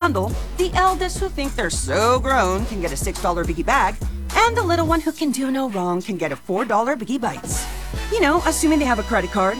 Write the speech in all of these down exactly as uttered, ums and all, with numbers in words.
bundle, the eldest who think they're so grown can get a six dollar Biggie Bag, and the little one who can do no wrong can get a four dollar Biggie Bites. You know, assuming they have a credit card.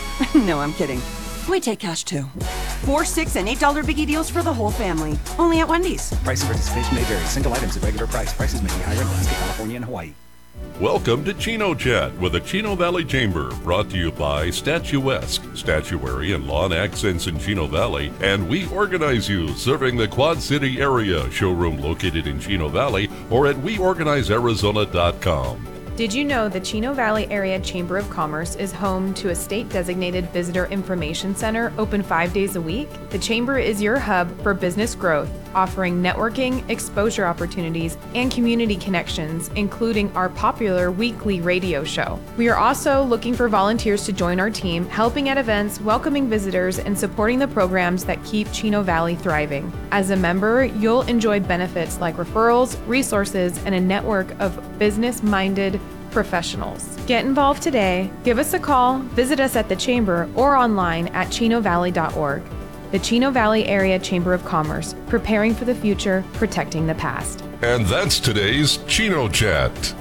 No, I'm kidding. We take cash too. Four, six, and eight dollar Biggie deals for the whole family. Only at Wendy's. Price and participation may vary. Single items at regular price. Prices may be higher in Alaska, California, and Hawaii. Welcome to Chino Chat with the Chino Valley Chamber, brought to you by Statuesque, statuary and lawn accents in Chino Valley, and We Organize You, serving the Quad City area. Showroom located in Chino Valley or at we organize arizona dot com. Did you know the Chino Valley Area Chamber of Commerce is home to a state-designated visitor information center open five days a week? The Chamber is your hub for business growth, offering networking, exposure opportunities, and community connections, including our popular weekly radio show. We are also looking for volunteers to join our team, helping at events, welcoming visitors, and supporting the programs that keep Chino Valley thriving. As a member, you'll enjoy benefits like referrals, resources, and a network of business-minded professionals. Get involved today. Give us a call, visit us at the Chamber, or online at chino valley dot org. The Chino Valley Area Chamber of Commerce, preparing for the future, protecting the past. And that's today's Chino Chat.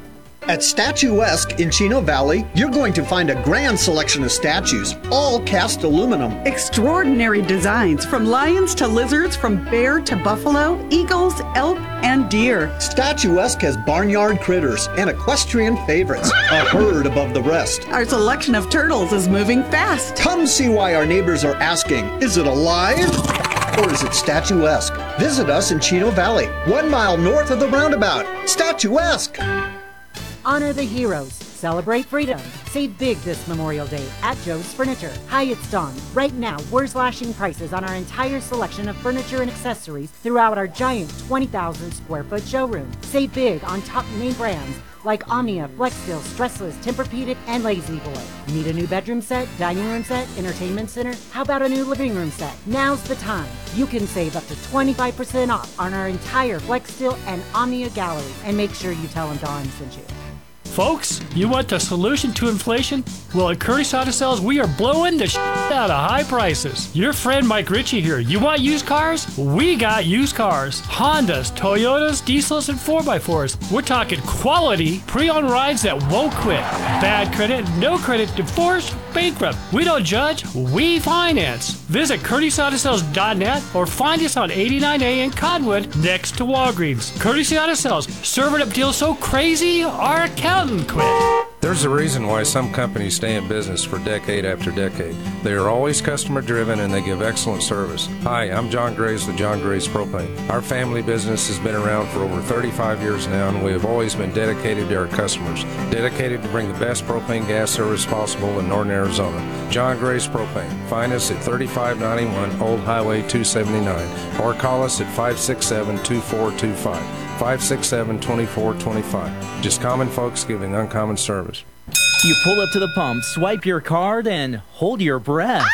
At Statuesque in Chino Valley, you're going to find a grand selection of statues, all cast aluminum. Extraordinary designs from lions to lizards, from bear to buffalo, eagles, elk, and deer. Statuesque has barnyard critters and equestrian favorites, a herd above the rest. Our selection of turtles is moving fast. Come see why our neighbors are asking, is it alive? Or is it statuesque? Visit us in Chino Valley, one mile north of the roundabout. Statuesque! Honor the heroes. Celebrate freedom. Save big this Memorial Day at Joe's Furniture. Hi, it's Dawn. Right now, we're slashing prices on our entire selection of furniture and accessories throughout our giant twenty thousand square foot showroom. Save big on top name brands like Omnia, Flexsteel, Stressless, Tempur-Pedic, and Lazy Boy. Need a new bedroom set, dining room set, entertainment center? How about a new living room set? Now's the time. You can save up to twenty-five percent off on our entire Flexsteel and Omnia gallery. And make sure you tell them Dawn sent you. Folks, you want the solution to inflation? Well, at Curtis Auto Sales, we are blowing the shit out of high prices. Your friend Mike Ritchie here. You want used cars? We got used cars. Hondas, Toyotas, diesels, and four by fours. We're talking quality pre-owned rides that won't quit. Bad credit, no credit, divorce, bankrupt. We don't judge, we finance. Visit Curtis Auto Sales dot net or find us on eighty-nine A in Cottonwood next to Walgreens. Curtis Auto Sales, serving up deals so crazy, our accountant quit. There's a reason why some companies stay in business for decade after decade. They are always customer driven and they give excellent service. Hi, I'm John Graves with John Graves Propane. Our family business has been around for over thirty-five years now, and we have always been dedicated to our customers. Dedicated to bring the best propane gas service possible in northern Arizona. John Graves Propane. Find us at thirty-five ninety-one Old Highway two seventy-nine or call us at five six seven, two four two five. five six seven, two four two five. Just common folks giving uncommon service. You pull up to the pump, swipe your card, and hold your breath.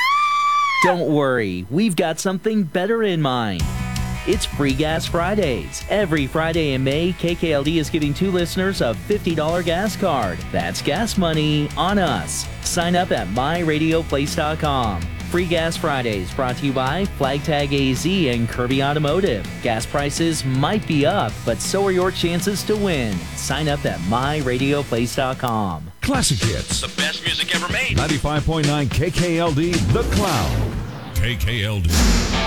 Don't worry, we've got something better in mind. It's Free Gas Fridays. Every Friday in May, K K L D is giving two listeners a fifty dollar gas card. That's gas money on us. Sign up at my radio place dot com. Free Gas Fridays brought to you by Flag Tag A Z and Kirby Automotive. Gas prices might be up, but so are your chances to win. Sign up at my radio place dot com. Classic hits. The best music ever made. ninety-five point nine K K L D, The Cloud. K K L D.